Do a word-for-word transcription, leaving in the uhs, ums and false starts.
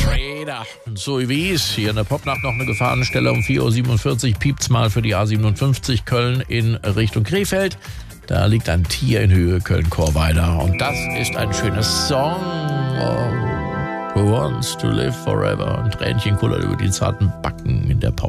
Trader. So wie es hier in der Popnacht noch eine Gefahrenstelle um vier Uhr siebenundvierzig piept's mal für die A siebenundfünfzig Köln in Richtung Krefeld. Da liegt ein Tier in Höhe Köln-Chorweiler und das ist ein schönes Song. Oh, who wants to live forever? Ein Tränchen kullert über die zarten Backen in der Pop.